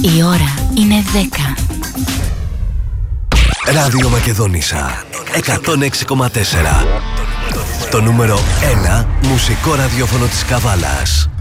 Η ώρα είναι 10. Ράδιο Μακεδονίσσα 106,4. Το νούμερο 1 μουσικό ραδιόφωνο της Καβάλας.